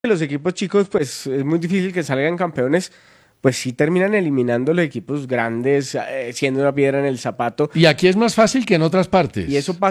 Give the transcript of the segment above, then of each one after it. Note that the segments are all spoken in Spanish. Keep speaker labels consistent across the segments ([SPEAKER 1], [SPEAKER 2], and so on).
[SPEAKER 1] Los equipos chicos, pues es muy difícil que salgan campeones, pues sí terminan eliminando los equipos grandes, siendo una piedra en el zapato.
[SPEAKER 2] Y aquí es más fácil que en otras partes.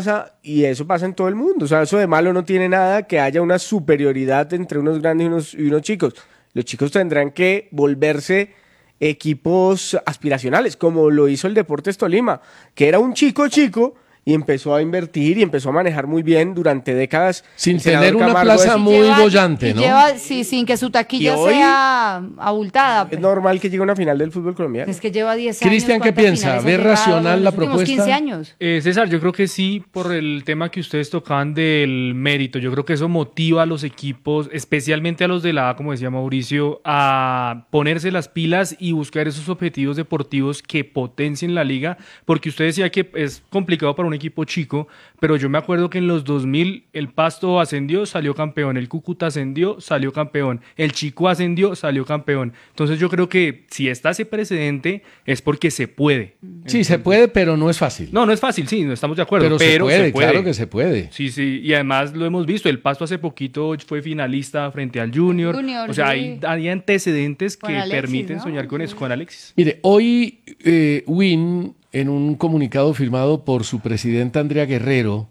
[SPEAKER 1] Y eso pasa en todo el mundo. O sea, eso de malo no tiene nada que haya una superioridad entre unos grandes y unos chicos. Los chicos tendrán que volverse equipos aspiracionales, como lo hizo el Deportes Tolima, que era un chico y empezó a invertir y empezó a manejar muy bien durante décadas.
[SPEAKER 2] Sin
[SPEAKER 1] El senador
[SPEAKER 2] tener una
[SPEAKER 1] Camargo
[SPEAKER 2] plaza muy bollante, ¿no?
[SPEAKER 3] Sí, sin que su taquilla
[SPEAKER 1] Y hoy
[SPEAKER 3] sea abultada.
[SPEAKER 1] es normal que llegue a una final del fútbol colombiano.
[SPEAKER 3] Es que lleva 10 años.
[SPEAKER 2] Cristian, ¿qué
[SPEAKER 3] ¿cuántas
[SPEAKER 2] piensa?
[SPEAKER 3] finales ha
[SPEAKER 2] ¿Ve
[SPEAKER 3] llegado
[SPEAKER 2] racional
[SPEAKER 3] en
[SPEAKER 2] la
[SPEAKER 3] los últimos
[SPEAKER 2] propuesta?
[SPEAKER 3] 15 años.
[SPEAKER 4] César, yo creo que sí, por el tema que ustedes tocaban del mérito. Yo creo que eso motiva a los equipos, especialmente a los de la A, como decía Mauricio, a ponerse las pilas y buscar esos objetivos deportivos que potencien la liga, porque usted decía que es complicado para un equipo chico, pero yo me acuerdo que en los 2000 el Pasto ascendió, salió campeón, el Cúcuta ascendió, salió campeón, el Chico ascendió, salió campeón. Entonces yo creo que si está ese precedente es porque se puede.
[SPEAKER 2] Sí, se puede, pero no es fácil.
[SPEAKER 4] No, no es fácil, sí, no estamos de acuerdo,
[SPEAKER 2] pero
[SPEAKER 4] pero
[SPEAKER 2] se puede, claro que se puede.
[SPEAKER 4] Sí, sí, y además lo hemos visto, el Pasto hace poquito fue finalista frente al Junior, o sea,
[SPEAKER 3] sí.
[SPEAKER 4] hay antecedentes
[SPEAKER 3] Con
[SPEAKER 4] que
[SPEAKER 3] Alexis,
[SPEAKER 4] permiten
[SPEAKER 3] ¿no?
[SPEAKER 4] soñar con eso, con Alexis.
[SPEAKER 2] Mire, hoy Win, en un comunicado firmado por su presidenta Andrea Guerrero,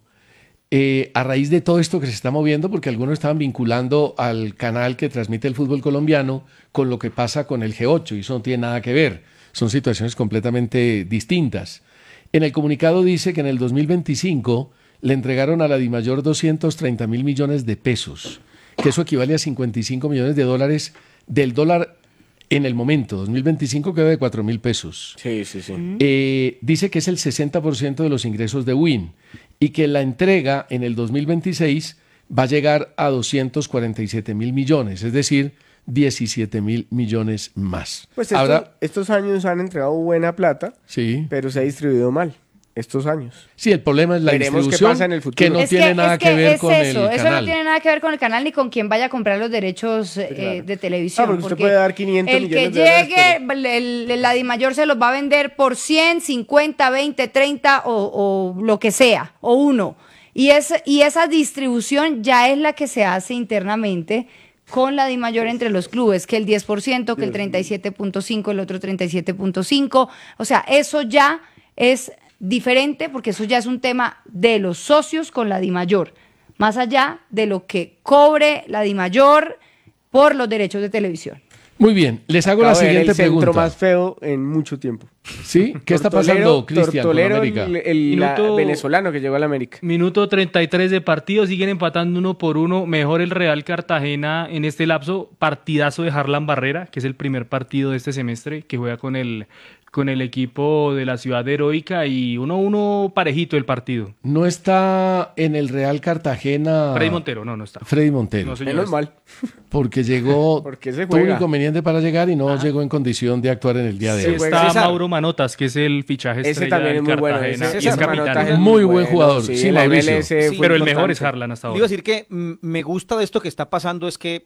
[SPEAKER 2] a raíz de todo esto que se está moviendo, porque algunos estaban vinculando al canal que transmite el fútbol colombiano con lo que pasa con el G8, y eso no tiene nada que ver, son situaciones completamente distintas. En el comunicado dice que en el 2025 le entregaron a la DIMAYOR 230 mil millones de pesos, que eso equivale a 55 millones de dólares del dólar en el momento, 2025 queda de 4.000 pesos.
[SPEAKER 1] Sí.
[SPEAKER 2] Dice que es el 60% de los ingresos de Win y que la entrega en el 2026 va a llegar a 247 mil millones, es decir, 17 mil millones más.
[SPEAKER 1] Pues
[SPEAKER 2] Ahora,
[SPEAKER 1] estos años han entregado buena plata,
[SPEAKER 2] sí.
[SPEAKER 1] pero se ha distribuido mal. Estos años.
[SPEAKER 2] Sí, el problema es la
[SPEAKER 1] Veremos qué
[SPEAKER 2] distribución
[SPEAKER 1] pasa en el futuro.
[SPEAKER 2] que no tiene nada que ver con el
[SPEAKER 3] eso
[SPEAKER 2] canal.
[SPEAKER 3] no tiene nada que ver con el canal ni con quien vaya a comprar los derechos de televisión.
[SPEAKER 1] Porque usted puede dar 500
[SPEAKER 3] el que
[SPEAKER 1] millones de dólares,
[SPEAKER 3] llegue, la DIMAYOR se los va a vender por 100, 50, 20, 30 o lo que sea, o uno. Y esa distribución ya es la que se hace internamente con la DIMAYOR entre los clubes, que el 10%, que el 37.5%, el otro 37.5%. O sea, eso ya es diferente porque eso ya es un tema de los socios con la DIMAYOR, más allá de lo que cobre la DIMAYOR por los derechos de televisión.
[SPEAKER 2] Muy bien, les hago la siguiente
[SPEAKER 1] el centro
[SPEAKER 2] pregunta.
[SPEAKER 1] más feo en mucho tiempo.
[SPEAKER 2] ¿Sí? ¿Qué está pasando, Cristian, con
[SPEAKER 1] Tortolero,
[SPEAKER 2] América?
[SPEAKER 1] el venezolano que llegó a la América.
[SPEAKER 4] Minuto 33 de partido, siguen empatando 1-1, mejor el Real Cartagena en este lapso, partidazo de Harlan Barrera, que es el primer partido de este semestre, que juega con el equipo de la ciudad heroica y 1-1 parejito el partido.
[SPEAKER 2] No está en el Real Cartagena.
[SPEAKER 4] Freddy Montero, no está.
[SPEAKER 2] Freddy Montero.
[SPEAKER 4] No, señor.
[SPEAKER 1] Menos mal.
[SPEAKER 2] Porque llegó,
[SPEAKER 1] Porque se
[SPEAKER 2] tuvo un
[SPEAKER 1] juega.
[SPEAKER 2] inconveniente para llegar y no llegó en condición de actuar en el día de
[SPEAKER 4] Sí,
[SPEAKER 2] hoy.
[SPEAKER 1] juega.
[SPEAKER 4] está
[SPEAKER 1] César.
[SPEAKER 4] Mauro Manotas, que es el fichaje
[SPEAKER 1] Ese
[SPEAKER 4] estrella
[SPEAKER 1] también
[SPEAKER 4] del
[SPEAKER 1] es muy bueno.
[SPEAKER 4] Cartagena
[SPEAKER 1] Ese
[SPEAKER 4] y es
[SPEAKER 1] César
[SPEAKER 4] capitán.
[SPEAKER 1] Manotas es
[SPEAKER 2] Muy buen jugador. Sí,
[SPEAKER 1] la
[SPEAKER 2] Mauricio.
[SPEAKER 1] MLS fue
[SPEAKER 4] Pero el
[SPEAKER 1] importante.
[SPEAKER 4] mejor es Harlan hasta
[SPEAKER 5] Digo
[SPEAKER 4] ahora.
[SPEAKER 5] decir que me gusta de esto que está pasando es que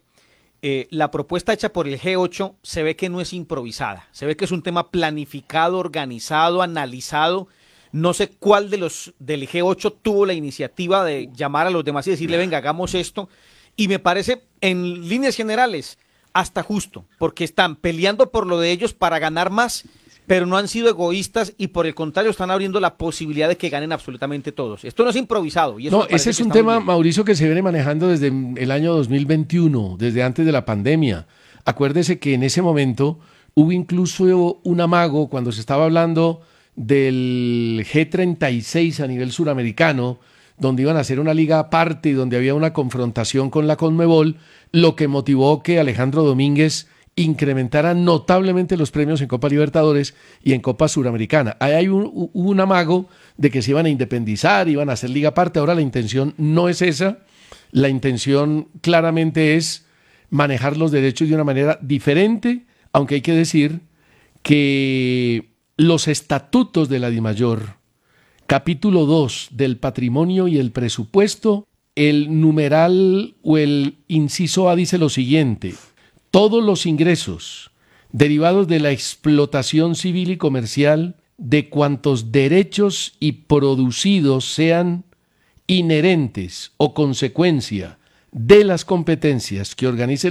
[SPEAKER 5] la propuesta hecha por el G8 se ve que no es improvisada, se ve que es un tema planificado, organizado, analizado. No sé cuál de los del G8 tuvo la iniciativa de llamar a los demás y decirle, venga, hagamos esto. Y me parece, en líneas generales, hasta justo, porque están peleando por lo de ellos para ganar más, pero no han sido egoístas y por el contrario están abriendo la posibilidad de que ganen absolutamente todos. Esto no es improvisado. Y eso
[SPEAKER 2] No,
[SPEAKER 5] me parece
[SPEAKER 2] ese es
[SPEAKER 5] que
[SPEAKER 2] un
[SPEAKER 5] está muy
[SPEAKER 2] tema,
[SPEAKER 5] bien.
[SPEAKER 2] Mauricio, que se viene manejando desde el año 2021, desde antes de la pandemia. Acuérdese que en ese momento hubo incluso un amago cuando se estaba hablando del G36 a nivel suramericano, donde iban a hacer una liga aparte y donde había una confrontación con la Conmebol, lo que motivó que Alejandro Domínguez incrementara notablemente los premios en Copa Libertadores y en Copa Suramericana. Ahí hay un amago de que se iban a independizar, iban a hacer liga aparte. Ahora la intención no es esa, la intención claramente es manejar los derechos de una manera diferente, aunque hay que decir que los estatutos de la DIMAYOR, capítulo 2 del patrimonio y el presupuesto, el numeral o el inciso A dice lo siguiente: todos los ingresos derivados de la explotación civil y comercial de cuantos derechos y producidos sean inherentes o consecuencia de las competencias que organice